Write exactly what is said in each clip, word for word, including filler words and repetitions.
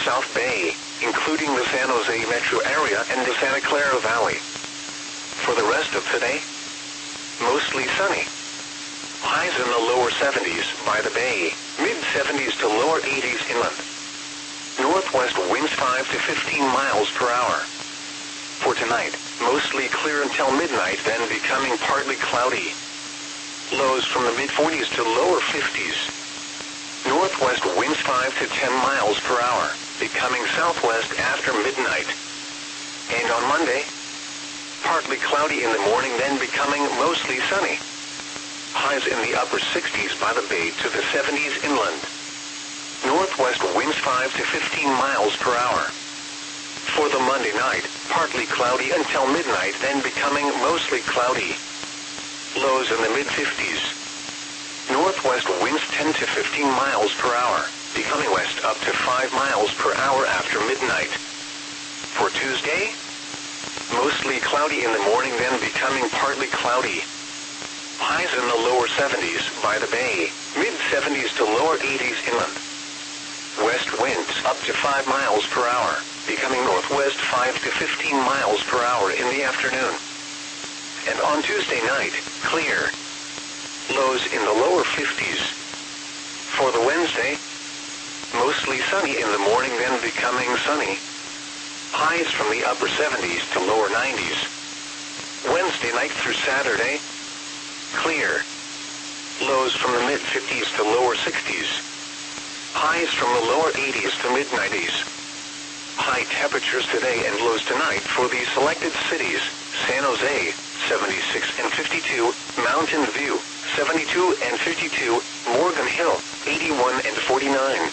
South Bay, including the San Jose metro area and the Santa Clara Valley. For the rest of today, mostly sunny. Highs in the lower seventies by the bay, mid-seventies to lower eighties inland. Northwest winds five to fifteen miles per hour. For tonight, mostly clear until midnight, then becoming partly cloudy. Lows from the mid-forties to lower fifties. Northwest winds five to ten miles per hour, becoming southwest after midnight. And on Monday, partly cloudy in the morning, then becoming mostly sunny. Highs in the upper sixties by the bay to the seventies inland. Northwest winds five to fifteen miles per hour. For the Monday night, partly cloudy until midnight, then becoming mostly cloudy. Lows in the mid-fifties. Northwest winds ten to fifteen miles per hour, becoming west up to five miles per hour after midnight. For Tuesday, mostly cloudy in the morning, then becoming partly cloudy. Highs in the lower seventies by the bay, mid-seventies to lower eighties inland. West winds up to five miles per hour, becoming northwest five to fifteen miles per hour in the afternoon. And on Tuesday night, clear. Lows in the lower fifties. For the Wednesday, mostly sunny in the morning, then becoming sunny. Highs from the upper seventies to lower nineties. Wednesday night through Saturday, clear. Lows from the mid-fifties to lower sixties. Highs from the lower eighties to mid-nineties. High temperatures today and lows tonight for the selected cities: San Jose, seventy-six and fifty-two, Mountain View, seventy-two and fifty-two, Morgan Hill, eighty-one and forty-nine.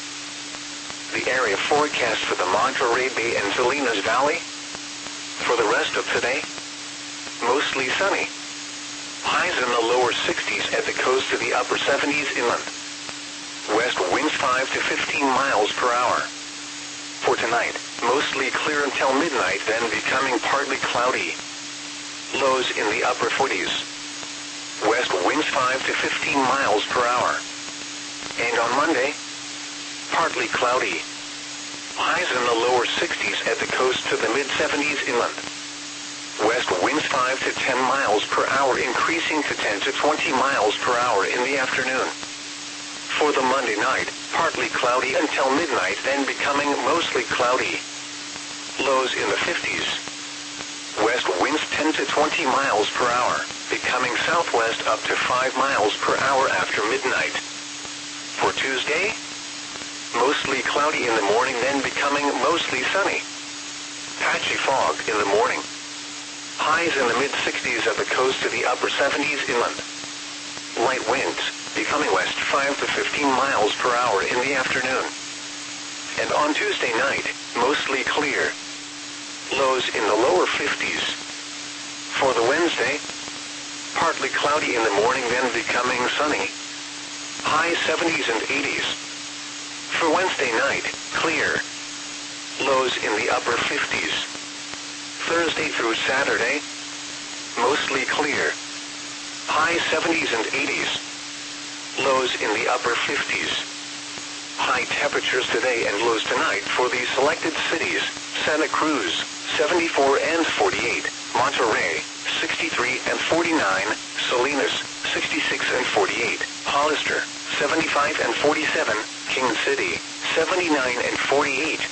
The area forecast for the Monterey Bay and Salinas Valley. For the rest of today, mostly sunny. Highs in the lower sixties at the coast to the upper seventies inland. West winds five to fifteen miles per hour. For tonight, mostly clear until midnight, then becoming partly cloudy. Lows in the upper forties. West winds five to fifteen miles per hour. And on Monday, partly cloudy. Highs in the lower sixties at the coast to the mid-seventies inland. West winds five to ten miles per hour, increasing to ten to twenty miles per hour in the afternoon. For the Monday night, partly cloudy until midnight, then becoming mostly cloudy. Lows in the fifties. West winds ten to twenty miles per hour, becoming southwest up to five miles per hour after midnight. For Tuesday, mostly cloudy in the morning, then becoming mostly sunny. Patchy fog in the morning. Highs in the mid-sixties at the coast to the upper seventies inland. Light winds, becoming west five to fifteen miles per hour in the afternoon. And on Tuesday night, mostly clear. Lows in the lower fifties. For the Wednesday, partly cloudy in the morning, then becoming sunny. High seventies and eighties. For Wednesday night, clear. Lows in the upper fifties. Thursday through Saturday, mostly clear. High seventies and eighties. Lows in the upper fifties. High temperatures today and lows tonight for the selected cities: Santa Cruz, seventy-four and forty-eight, Monterey, sixty-three and forty-nine, Salinas, sixty-six and forty-eight, Hollister, seventy-five and forty-seven, King City, seventy-nine and forty-eight.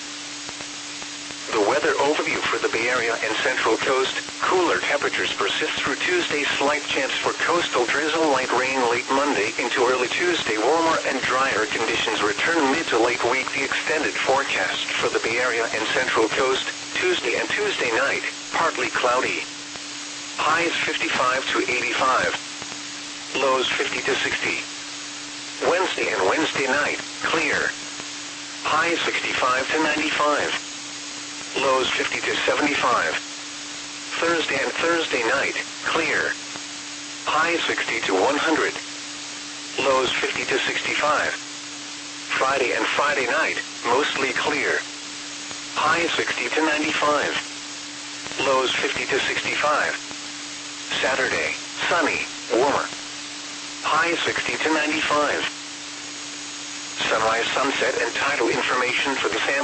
The weather overview for the Bay Area and Central Coast: cooler temperatures persist through Tuesday. Slight chance for coastal drizzle, light rain late Monday into early Tuesday. Warmer and drier conditions return mid to late week. The extended forecast for the Bay Area and Central Coast: Tuesday and Tuesday night, partly cloudy. Highs fifty-five to eighty-five. Lows fifty to sixty. Wednesday and Wednesday night, clear. Highs sixty-five to ninety-five. Lows fifty to seventy-five. Thursday and Thursday night, clear. Highs sixty to one hundred. Lows fifty to sixty-five. Friday and Friday night, mostly clear. Highs sixty to ninety-five. Lows fifty to sixty-five. Saturday, sunny, warmer. Highs sixty to ninety-five. Sunrise, sunset, and tidal information for the San